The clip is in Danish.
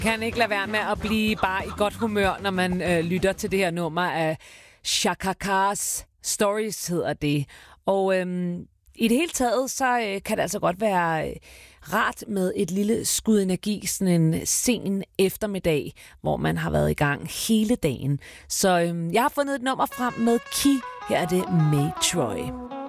kan ikke lade være med at blive bare i godt humør, når man lytter til det her nummer af Chaka Kars Stories, hedder det. Og i det hele taget, så kan det altså godt være rart med et lille skud energi, sådan en sen eftermiddag, hvor man har været i gang hele dagen. Så jeg har fundet et nummer frem med Ki. Her er det May Troy.